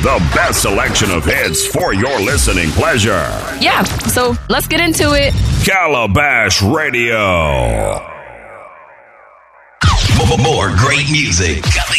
The best selection of hits for your listening pleasure. Yeah, so let's get into it. Calabash Radio. More great music coming